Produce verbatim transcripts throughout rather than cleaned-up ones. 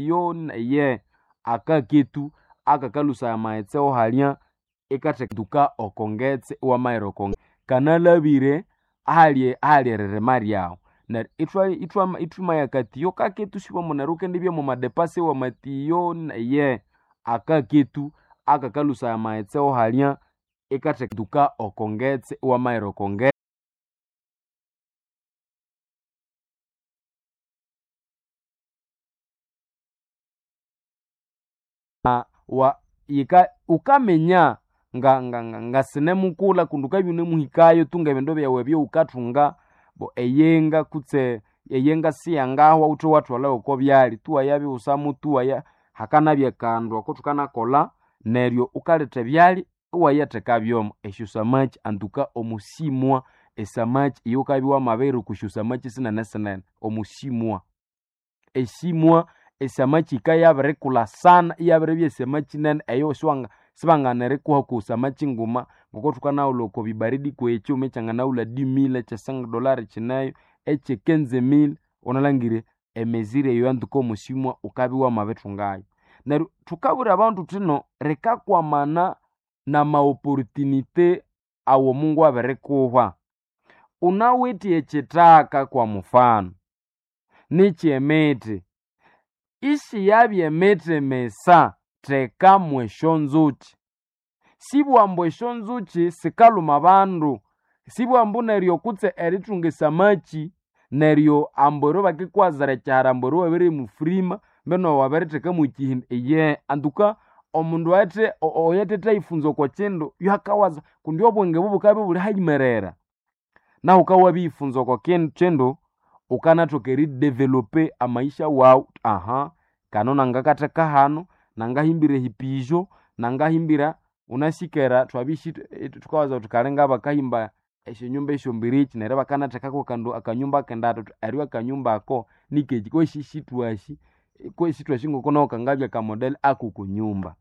yon ye akakitu akakalusa ya maetseo halia ekateduka okongetse wa mairo kong kanalabire alie alie reremari yao na itwa itwa ituma yakatiyo kakitu shiwa munaruke ndibye mu madepase wa matiyo ye akakitu akakalusa ya maetseo halia ekateduka okongetse wa mairo kongetse wa yika ukamenya nga nga nga sinemukula kunduka byune muhikayo tunga bendo byawe byo ukatunga bo eyenga kutse eyenga siyangaho uto watu wala uko byali tuwa yabi usamu tuwa ya hakana byekandwa ko tukana kola neryo ukalete byali uwayateka byomo eshusa match antuka omusimwa esamach iyo kabiwa maberu kushusa match sina nesenene omusimwa esimwa esamachi kayabere kula sana yabere bye samachi nene eyo swanga sibanganere kwa ku samachi nguma ngoko tukana uloko bibaridi kwecho mechangana ula dix mille cha cinq dollars chinayo eche quinze mille onalangire emezire yo antuko musimwa ukabiwa mabetu ngayo na tukabura abantu tino reka kwa mana na maopportunite awo Mungu abere kuwa unaweti echetaka kwa mfano nichi emete ishi yabye mete mesa teka mweshonzuchi sibwa mbweshonzuchi sikaluma bandu sibwa mbuneryo kutse eritunge samachi neryo amboro bakikwazara cyara amboro wabere mufrima beno wabere teka mukihin eye anduka omundu ate oyete taifunzo kwa chendo yakawaza kundi obwenge bubukabe buli hayimerera na ukawa bifunzo kwa chendo ukana tokeri developer amaisha wao aha kanona ngakateka hano nangahimbire hipijo nangahimbira unasikera twabishi tukawaza tukarenga bakahimba esho nyumba esho mbirichi nere bakana tekako kando akanyumba kendato ariwa kanyumba ako nikeji ko shishitwashi ko shitwashi ngokona okangabya ka model akuku nyumba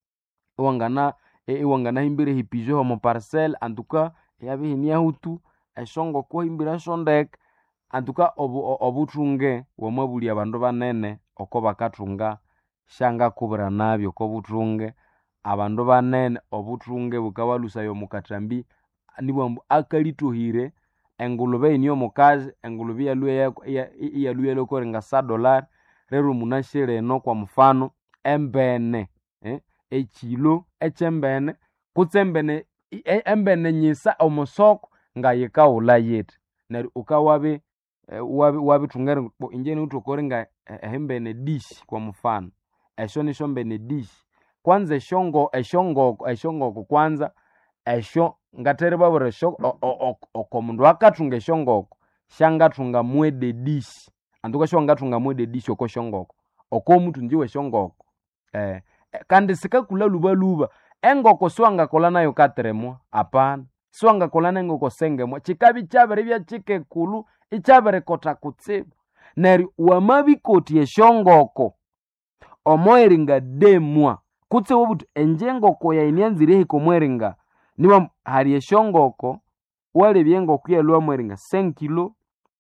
wangana e wangana himbire hipijo mo parcel antuka yabihinia hutu eshongo ko himbira shondek antuka obu obutunge womabuli abandu banene oko bakatunga shanga kubura nabyo ko butunge abandu banene obutunge bukabalusa yo mukatambi nibo akalituhire engulube niyo mukazi engulube yaluye yaluye loko renga sa dollar rero munashere no kwa mfano embene eh ekilo echembene kutsembene embene nyisa omosoko ngayika ulayet na ukawabe wabi wabi tungere injeni utokorenga ehembene dish kwa mfano esho ni shombene dish kwanza eshongo eshongo eshongo kwanza esho ngatere babore sho okomundu akatunga eshongo shanga tunga mwede dish anduka shonga tunga mwede dish oko shongo oko mutu njiwe shongo eh kandi sikakula luba luba engoko swanga kola nayo katremwa apana swanga kola nengoko sengemwa chikabi chabere bya chike kulu ichabere kota kutsibu neri wamabikoti eshongoko omoeringa demwa kutse wobutu enjengoko ya inyanzire hiko mweringa niwa hari eshongoko wale byengoko yalwa mweringa cinq kilo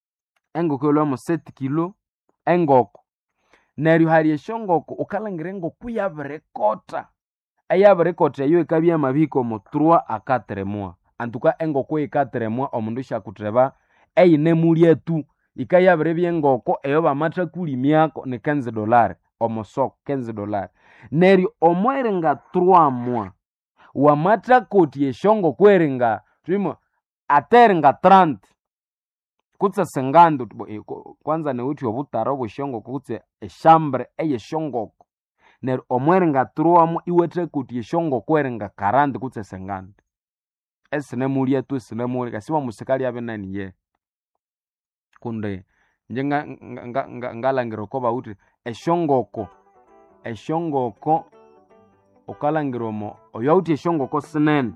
engoko yalwa mo sept kilo engoko neri hari eshongoko ukalangire ngoko yabere kota ayabere kota yo ikabya mabiko mo trois à quatre mois antuka engoko e quatre mois omundu shakutreba eyine mulia tu ikayabere byengoko eyo bamata kulimyako ni quinze dollars omosoko quinze dollars neri omwerenga trois mois wamata koti eshongo kweringa twimo aterenga trente kutsa sengando kwanza ne uti obutaro bweshongo kutse eshambre eyeshongo neri omwerenga trois mois iwete koti eshongo kweringa quarante kutse sengando esine mulia tu esine mulia siwa musikali abenani ye kunde njenga ngalangiro ko bauti eshongoko eshongoko okalangiromo oyauti eshongoko sinene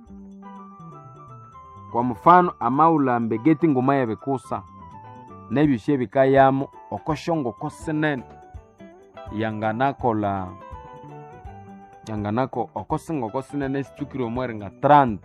kwa mfano amaula mbegeti ngoma yabekusa nebyo shebikayamo okoshongoko sinene yanganakola yanganako okosingoko sinene situkiro mwerenga trente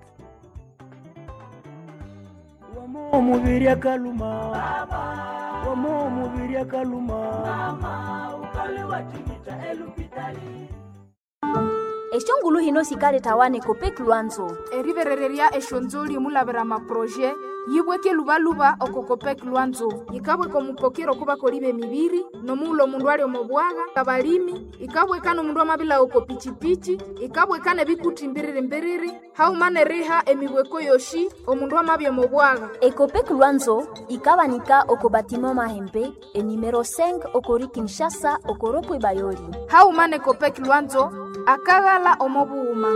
omubiri akaluma mama wamo omubiri akaluma mama ukali Eshongulu hino sikale tawane kopek Luanzo. Eriverereria eshonzoli mulavera maproje yibweke lubaluba okokopek Luanzo. Ikabwe komupokero kuba kolibe mibiri nomulo mundu ali omobwaga kabalimi ikabwe kano mundu amabila okopichipichi ikabwe kane bikuti mbiriri mbiriri haumane riha emibweko yoshi omundu amabya omobwaga. Ekopek Luanzo ikabanika okobatimo mahembe e numero cinq okori Kinshasa okoropo Bayoli. Haumane kopek Luanzo akagala omobuuma.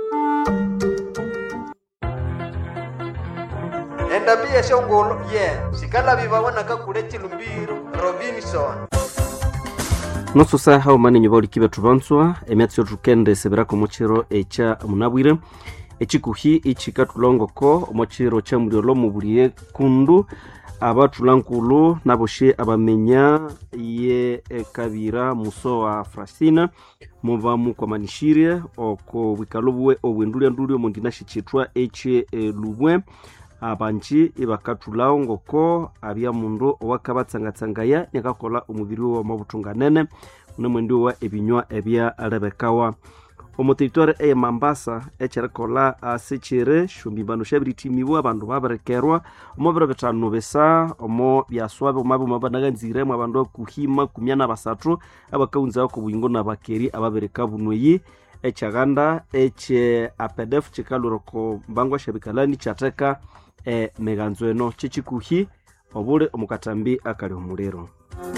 Endabia shongolo ye yeah. Sikala bibawana kakule chilumbiro Robinson Noso sa hao mani nyobali kibe tubanswa emiatio tukende sebirako mochiro echa munabwire echikuhi ichikatulongo ko mochiro cha muriolo muburie kundu abatulankulu naboshe abamenya ye e, kabira muso wa Frasina muba mukomanishire oko wikalobwe obwendulia ndulio mondinashi chitwa eche e, lubwe abanji ibakatulao ngoko abya mundu owakabatsangatsangaya nyakakola omubiri wa mabutunganene unemwendu wa ebinywa ebya Rebekawa omoteritware e Mambasa echerekola asechere shumbibano shabritimiwa abandu babarekerwa omobero betanu besa omo byaswabe omabo mabanaganzire mu abandu kuhima kumyana basatu abakaunza ko buyingo nabakeri ababereka bunweyi echaganda eche apedef chikaluroko mbangwa shabikalani chateka e meganzo eno chichikuhi obule omukatambi akali omulero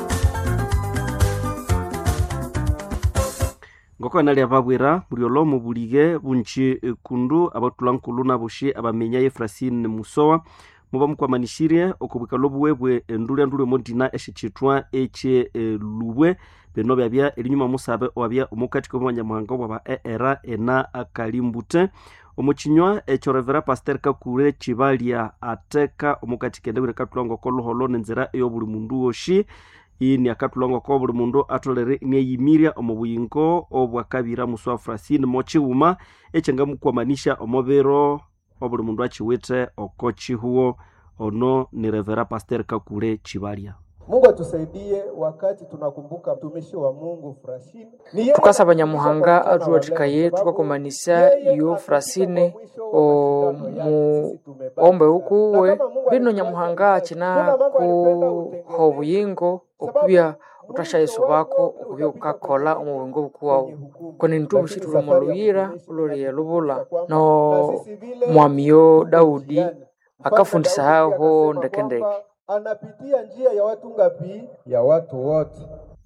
ngoko nali ababwira muriolo mubulige bunchi kundu abatulankulu nabushi abamenya ye Frasine Musowa muba mukwamanishire okubika lobwebwe endule ndule mondina eshichitwa eche e, lubwe beno byabya elinyuma musabe obya omukati ko mwanyamahanga obwa era ena akalimbute omuchinywa echo Revera Pastor Kakure Chibalia ateka omukati kende bire katulongo ko loholo nenzera eyo buli mundu oshi ini akatulongo ko buli mundu atolere neyimiria omubuyingo obwa kabira muswa Frasine mochiuma echenga mukwamanisha omobero obuli mundu achiwete okochi huo ono ni Revera Pastor Kakure Chibalia. Mungu atusaidie wakati tunakumbuka mtumishi wa Mungu Frasine. Tukasaba Nyamuhanga atuatikaye tukakomanisa iyo Frasine o mu ombe ukuwe bino Nyamuhanga achina ku hobuyingo okubya utasha Yesu bako okubya ukakola omubingo bukuwa kone ntubushi tulomoluyira uloriye lubula no mwamiyo Daudi akafundisa hao ndeke ndeke anapitia njia ya watu ngapi ya watu wote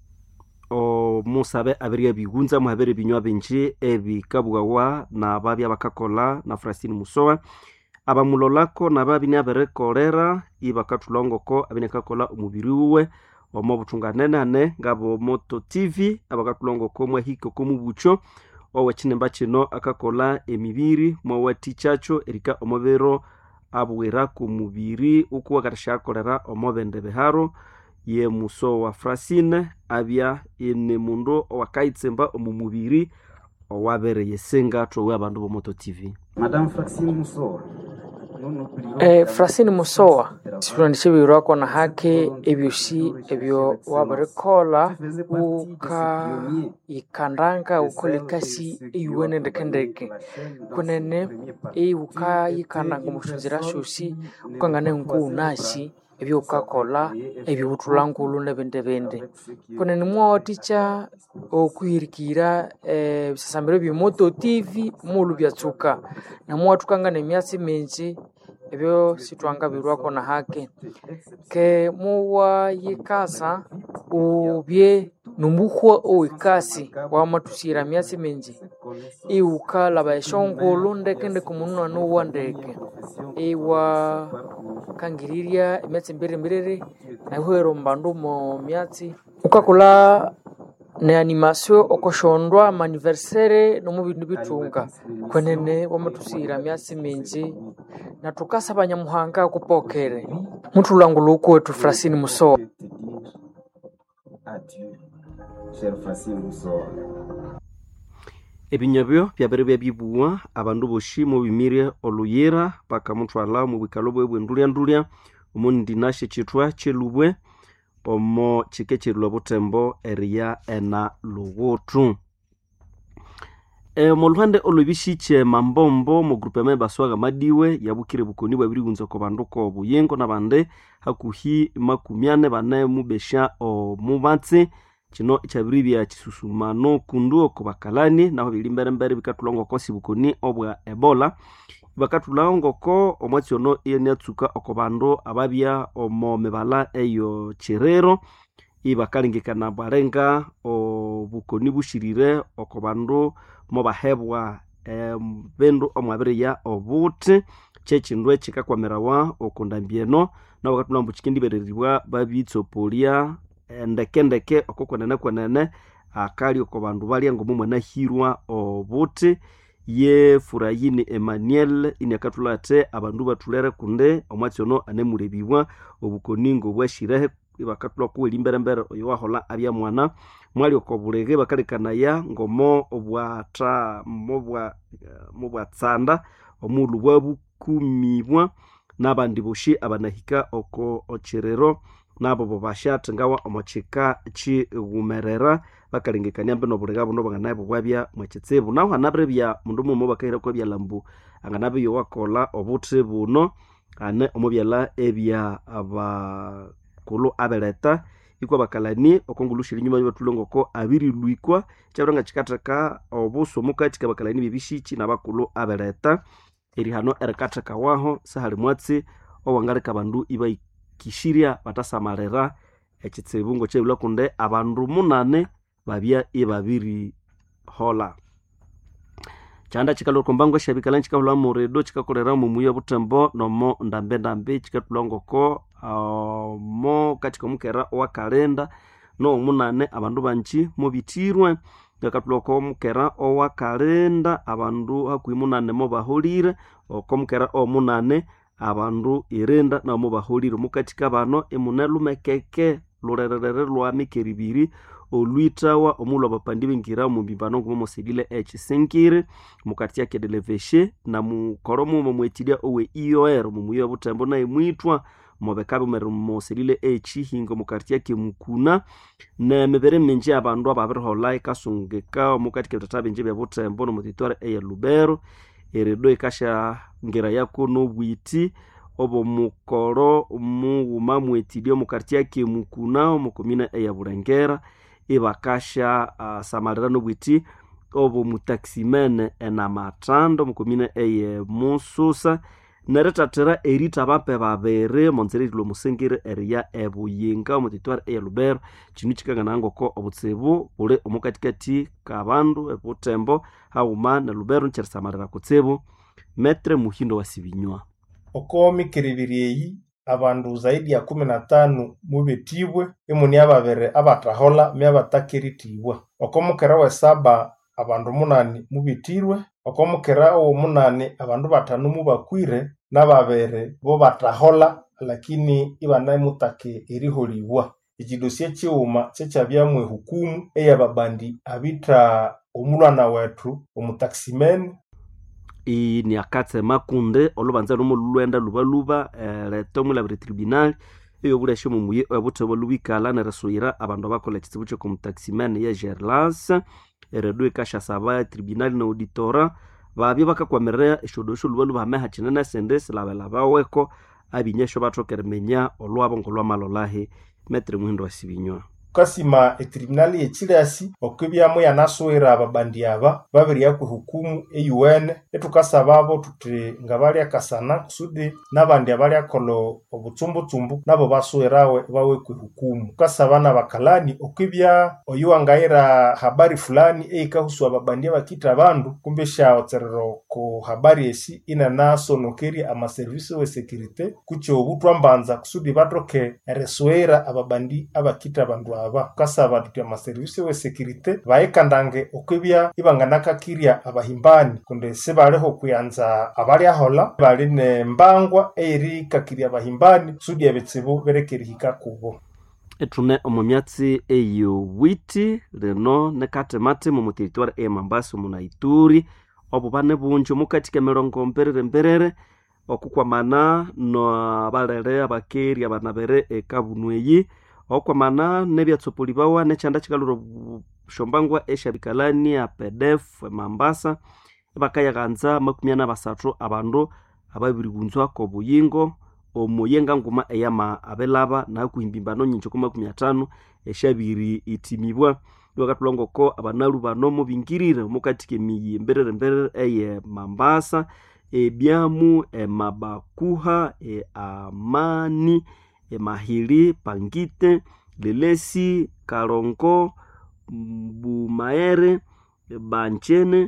o musabe aberia bigunza muhabere binywa benji ebi kabwawa na babya bakakola na Frasine Musowa abamulolako na babini aberekorera ibakatulongoko abinekakola umubiri uwe omobutunganene ngabo Moto T V abakatulongoko mwahiko komubucho owe chinemba chino akakola emibiri mwati chacho erika omobero abwera ku mubiri ukuwa katashakorera omobende beharo ye Musowa Frasine abya ine mundu wakaitsemba omumubiri owabere yesenga towe abandu bo Moto T V. Madame Frasine Musowa Eh Frasine Musowa sipurandishe biro ko na hake ebyoshi ebyo wabarekola uka ikandanga ukolikasi iwene ndekendeke kunene e uka ikandanga mushunzira shoshi ukangane nkunashi ebyo ukakola ebyo utulankulu nebende bende kunene mwoticha okuhirikira eh bisasambiro byo Moto T V mulu byatsuka na mwatukangane emyasi menji ebyo situanga birwako na hake ke muwa yikasa ubye numbukhwa oikasi wa matusira myasi menji iukala baishongolo ndeke ndeke munwa no wandeke iwa kangiriria myatsi mbere mbere na hwero mbandu mo myatsi ukakula ne animation okoshondwa maniversere no mu bintu bitunga kwenene wamatusira myasi menji na tukasaba Nyamuhanga kupokere mtu languluko wetu Frasine Musowa. Adieu cher Frasine Musowa. Ebinyabyo byabere byabibuwa abandu boshimo bimire oluyera paka mutwala mu bikalobo bwendulia ndulia umundi nashe chitwa chelubwe omo chikechirilo butembo eria ena lugutu. E, moluhande olubishiche mambombo mu grupe me baswaga madiwe yabukire bukoni babiri gunzo ko banduko buyengo na bande hakuhi makumyane bane mubesha o mubatsi kino icyabiribya kisusumano kundu ko bakalani naho bilimbere mbere bikatulongo ko sibukoni obwa Ebola bakatulongo ko omwatsi ono yenatsuka okobando ababya omo mebala eyo chirero ibakalingikana barenga obukoni bushirire okobando mo bahebwa em bendo omwabere ya obuti chechindwe chikakwamerawa okundambieno na wakatulamba chikindi bereribwa babitsopolia ndeke ndeke okokwenene kwenene akali okobandu bali ngo mumwe nahirwa obuti ye Furayini Emmanuel inyakatulate abandu batulere kunde omwatsi ono anemulebiwa obukoningo bwashirehe bakatulwa kuwelimbere mbere oyo wahola abya mwana mwali okobulege bakalekanaya ngomo obwata mobwa mobwa tsanda omulu bwabukumibwa nabandi boshi abanahika oko ocherero nabo bobashat ngawa omochika chi gumerera bakalengekanya mbeno bulega buno banganaye bwabya mwachitsebu naho hanabre bya mundu mumo bakahira ko bya lambu anganabe yo wakola obuti buno ane omobyala ebya aba kulo abeleta ikwa bakalani okongulushira nyuma y'batulongo ko abiri luikwa cyabranga chikataka obuso mukati kabakalani bibishichi nabakulo abeleta eri hano erekataka waho sahali mwatsi owangareka bandu ibai kishiria batasamarera ekitsebungo chebula kunde abandu munane babya ibabiri hola chanda chikalo kombango shabikalanchi kabula moredo chikakolera mu muya butembo nomo ndambe ndambe chikatulongo ko uh, mo katika mukera wa kalenda no munane abandu banchi mobitirwe ngakatuloko mukera wa kalenda abandu hakuimunane mo baholire okomukera o munane abandu irenda na mo baholire mukatika bano emunelumekeke lurerere lwa mikeribiri olwitawa omulo abapandi bingira mu bimbano ngo mosedile echisenkire mukati yake deleveshe na mukoromo mu mwetidia owe I O R mu muyo butembo na imwitwa mobekabe mu mosedile echi hingo mukati yake mukuna na mebere menje abandu ababere holai kasungeka mukati ketatabe nje bya butembo no mutitware e Lubero eredo ikasha ngira yako no bwiti obo mukoro mu mamwetidio mukati yake mukuna mukomina e ya Burengera ibakasha uh, samarira no bwiti obo mutaximene ena matando mukomine eye mususa neretatera erita bape babere monzerilo musengire eria ebuyinga mutitwara eye Lubero chinu chikangana ngoko obutsebu bule omukatikati kabandu ebutembo hauma na Lubero ncher samarira kutsebu metre muhindo wasibinywa okomi kiribiriyi abandu zaidi ya kumi na tano mubetibwe emuni ababere abatahola me abatakiritiibwa okomukera we saba abandu munani mubitirwe okomukera o munani abandu batanu mubakwire nababere bo batahola lakini ibana mutake eriholibwa ikidosie chiuma chechabyamwe hukumu eyababandi abita omulwana wetu omutaximene i ni akatse makunde olubanza lumo lulwenda lubaluba eh, leto mu la tribunal iyo bure shomo muye obutobo lubikala na rasuira abandu bakola kitsibu cyo ku taximan ya Gerlas eredo ikasha saba tribunal na auditora babye bakakwamerera eshodosho lubaluba meha chinena sendes labela baweko abinyesho batokermenya olwabo ngolwa malolahe metre muhindo wasibinywa kasima etribunali echirasi okubyamu yanasuira ababandi aba babiri yakwe hukumu e U N etukasababo tuti ngabali akasana kusudi nabandi abali akolo obutsumbutsumbu nabo basuirawe bawe ku hukumu kasabana bakalani okubya oyuangaira habari fulani eikahusu ababandi abakita abandu kumbesha oterero ko habari esi ina naso nokeri ama service we security kucho obutwambanza kusudi batoke resuira ababandi abakita abandu aba kasaba tutia ma service we security baekandange okubya ibanganaka kiria abahimbani kunde sebaleho kuyanza abali ahola bali ne mbangwa eri kakiria abahimbani sudi ebetsebo berekerihika kubo etune omomyatsi eyo witi reno nekate mate mu territoire e Mambasa mu Naituri obubane bunjo mukatike merongo mperere mperere okukwamana no abalere abakeri abanabere e kabunweyi okwamana nebyatsopolibawa nechanda chikaluro shombangwa eshabikalani a P D F Mambasa bakayaganza makumi ana basathu abandu ababiri kunzwa ko buyingo omuyenga nguma eyama abelaba na kuhimbimbano nyincho kuma makumi atano eshabiri itimibwa lwakatulongoko abanalu bano mubingirire mukatike miyi mberere mberere eye Mambasa ebyamu emabakuha e amani emahili pangite lelesi karongo bumaere banchene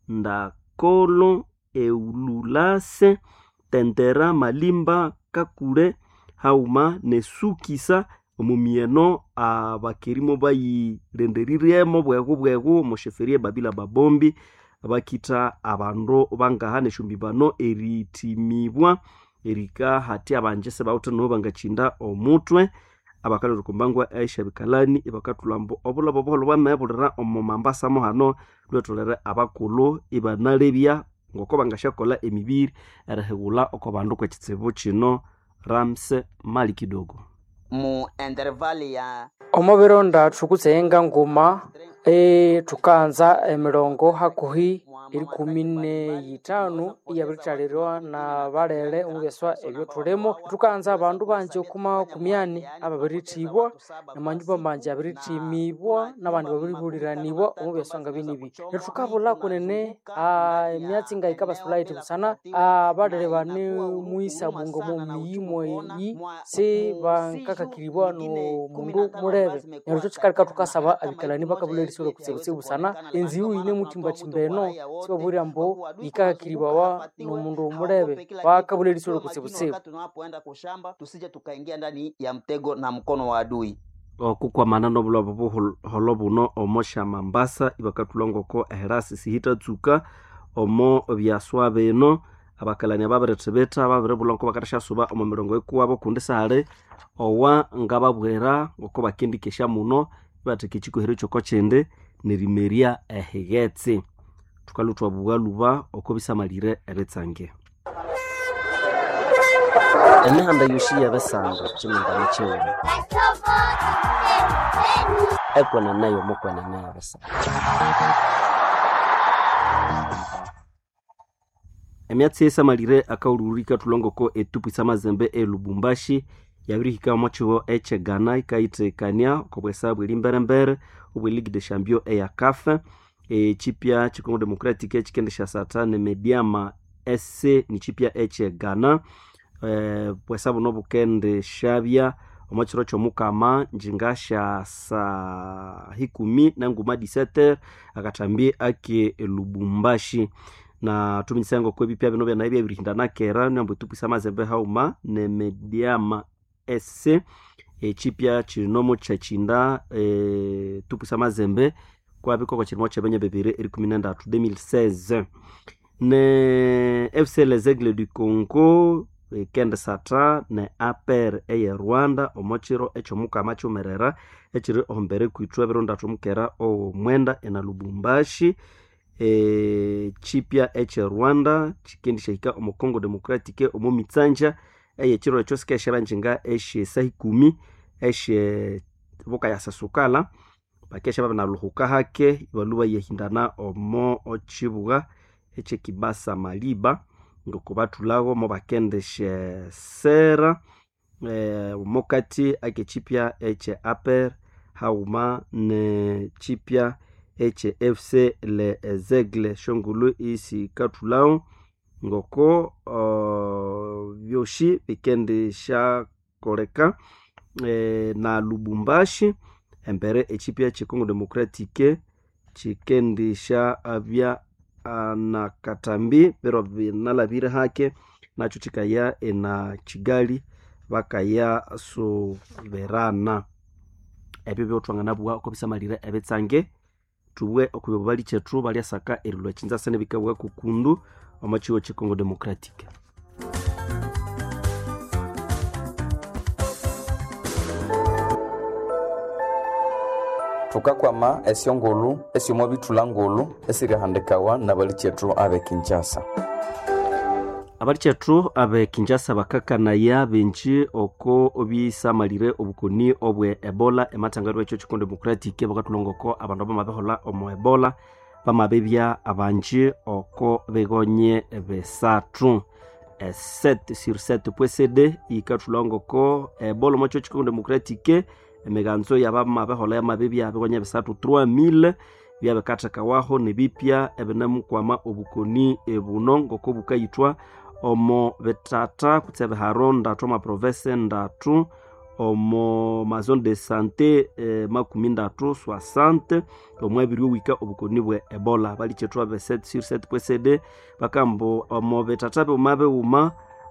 ndakolo eululase tendera malimba kakule hauma nesukisa omumieno abakirimo bayirenderiremo bwego bwego musheferie babila babombi abakita abandu bangahane shumbibano eritimibwa erika hati abanjese bawuta no bangachinda omutwe abakalero kumbangwa Aisha bikalani ibakatulambo obulabo bolo bamebulira omu Mambasa mo hano lwetolere abakulu ibanalebya ngoko bangashakola emibiri erahegula okobandu kwekitsebo kino Ramse mali kidogo mu intervali ya omobironda tukutsenga nguma e tukanza emirongo hakuhi iri kumi n'itanu iyabiritalirwa na balele umubeswa ebyo tulemo tukanza abandu banje kuma kumyani ababiritibwa namanjuba manje abiritimibwa nabandi babiribuliranibwa umubeswa ngabinibi netukabula kunene a emyatsi ngayika basulaiti busana abalele bane muisa bungo mu miyimo yi se bankakakiribwa no mundu murebe nerucho chikalika tukasaba abikalani bakabuleli solo kutsebutsebu sana enzi uyu ine mutimba timbeno sibaburi mbo ikakiribawa no mundu murebe bakabuleli solo kutsebutsebu tunapoenda kushamba tusije tukaingia ndani ya mtego na mkono wa adui okukwa manano bulabo holobuno omosha Mambasa ibakatulongoko eherasi sihita tsuka omo byaswa beno abakalani ababiretebeta ababirebulonko bakatasha omo mirongo ekuwabo kundisa hale owa ngababwera ngoko bakindikesha muno batekechiko hero choko chende nerimeria ehegetse tukalutwa bugaluba okobisamalire eretsange emihanda yoshi yabesanga chimingana chewe ekwana nayo mokwana nayo besa emyatsi esamalire akaururika tulongoko etupisa mazembe e Lubumbashi yabirihika mochiwo eche Ghana ikaite kania kobwesa bwelimbere ubwe Ligue des Champions e ya C A F e chipia chikongo democratique chikendesha satane mediama S C ni chipia eche Ghana e bwesa buno bukende shabia omachiro chomukama njingasha sa hikumi na nguma dix-sept akatambie ake Lubumbashi na tuminsango kwebi pia bino bya naibya birihindana kera nyambo tupisa mazembe hauma ne mediama S C e chipia chinomo chachinda e tupisa mazembe kwa biko kwa chinomo chabenye bebere eri kumi na tatu deux mille seize ne F C Les Aigles du Congo e kende sata ne A P R e Rwanda omochiro echo mukama chumerera echiri ombere kuitwa bironda tumkera o mwenda ena Lubumbashi e chipia eche Rwanda chikendi shahika omo Congo Democratique omo Mitsanja eye chiro chosike shabanjinga eshe sahikumi eshe boka ya sasukala bakesha baba na luhuka hake ibaluba yehindana omo ochibuga eche Kibasa Maliba ngoko batulago mo bakendeshe sera eh mokati ake chipia eche Aper hauma ne chipia H F C Les Aigles shongulu isi katulao ngoko uh, vyoshi vikendi sha koreka e, na Lubumbashi embere echipia chikongo demokratike chikendi sha avya na katambi pero vinalabira hake na chuchikaya ena chigali bakaya so verana ebyo byotwangana bwa kobisamalira ebetsange tuwe okubali chetru bali asaka erilwa chinza sene bikabwa kukundu amachiwo chikongo demokratike tukakwama esyongulu esyomo bitulangulu esirihandikawa na bali chetru abe Kinshasa abali chethu abe Kinshasa bakakanaya benji oko obisamalire obukoni obwe Ebola ematangaro echo chikondo democratic bakatulongoko abandu bamabehola omo Ebola bamabebya abanji oko begonye besatu sept sur sept point C D ikatulongoko Ebola mocho chikondo democratic emeganzo yabamabehola yamabebya begonye besatu trois mille byabekatakawaho nebipya ebenamukwama obukoni ebunongo ko bukayitwa omo betata kutsebe haronda to ma province ndatu omo ma zone de santé eh, makumi ndatu soixante omo abiri wika obukoni bwe Ebola bali chetwa be sept sur sept point C D bakambo omo betata be mabe uma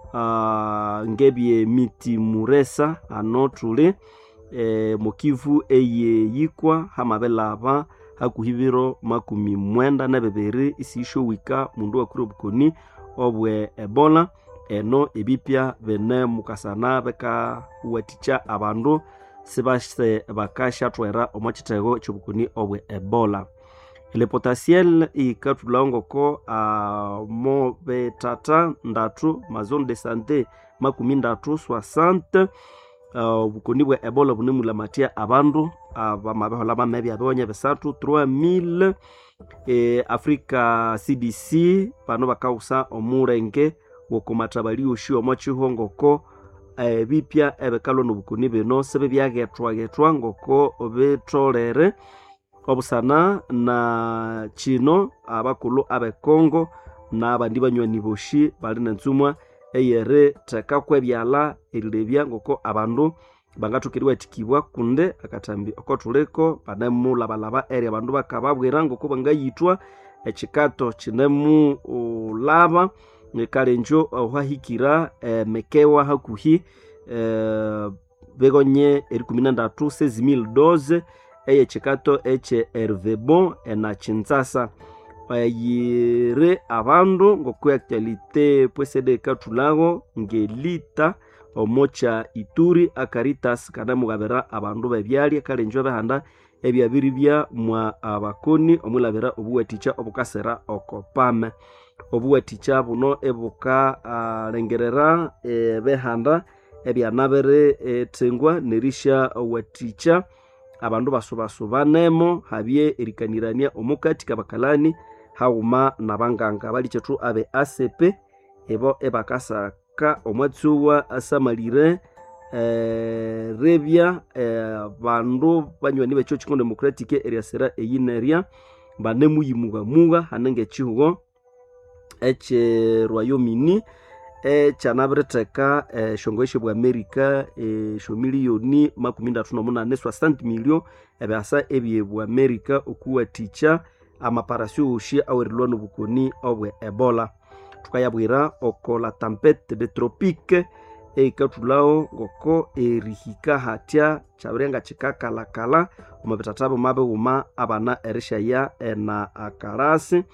uh, ngebye miti muresa anotule eh, mokivu eye yikwa hamabelaba hakuhibiro makumi mwenda na bebere isisho wika mundu wa kuro bukoni obwe Ebola eno ebipya bene mukasana beka waticha abandu sebase bakasha twera omachitego chubukoni obwe Ebola le potentiel ikatulongoko a mo betata ndatu ma zone de santé makumi ndatu soixante Uh, bukoni bwa Ebola bunemula matia abandu abamabehola bamebi abonye besatu trois mille e Africa C D C pano bakausa omurenge wokomatabali oshi omachihongoko e bipya ebekalo no bukoni beno sebe byagetwa getwa ngoko obetolere obusana na chino abakulu abe Congo na abandi banywani boshi bali nenzumwa eyere takakwebyala erilebya ngoko abandu bangatukirwa tikibwa kunde akatambi okotuleko banemu balaba area abandu bakababwira ngoko bangayitwa echikato chinemu ulaba nekalenjo ohahikira e, mekewa hakuhi e, begonye eri kumi na ndatu seize mille douze eye chikato eche ervebon ena chinzasa yire abandu ngoko actualité posede katulago ngelita omocha Ituri akaritas kana mugabera abandu bebyali kalenjo behanda ebyabiri bya mwa abakoni omulabera obuwaticha obukasera okopame obuwaticha buno ebuka uh, lengerera e, behanda ebyanabere etengwa nerisha waticha abandu basubasubanemo habye erikanirania omukati kabakalani hauma nabanganga bali chetu abe A C P ebo ebakasaka omwatsuwa asamalire eh, rebya eh, bandu banywani becho chikondo democratic area sera eyineria banemu yimuga muga hanenge chihugo eche Royaume-Uni e chanabreteka e, shongoishe bwa America e, sho milioni makumi ndatu na munane soixante million ebe asa ebye bwa America okuwa ticha amaparasyo ushi awerilwano bukoni obwe Ebola tukayabwira okola tempête de tropique e katulao ngoko erihika hatya chabrenga chikakala kala omabetatabo mabe uma abana erisha ya ena akarasi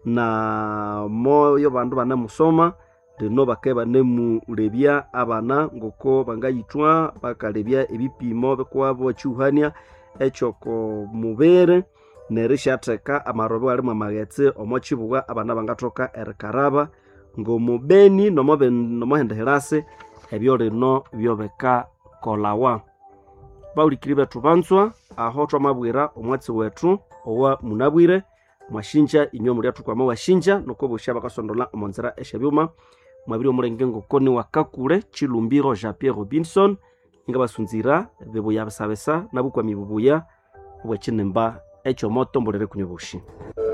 na moyo bandu bana musoma deno bakeba nemu lebya abana ngoko bangayitwa bakalebya ebipimo bekwabo chuhania echoko mubere nerishateka amarobe ali mwamagetse omochibuga abana bangatoka erikaraba ngomubeni nomobe nomohendeherase ebyo lino byobeka kolawa baulikiribe tubanzwa aho twamabwira omwatsi wetu owa munabwire mwashinja inyo muri atukwa washinja noko busha bakasondola omonzera eshabyuma mwabiri omurenge ngokoni wakakure Chilumbiro Jean Pierre Robinson inga basunzira bebo yabasabesa nabukwa mibubuya obwe chinemba echo moto mbolere kunyobushi.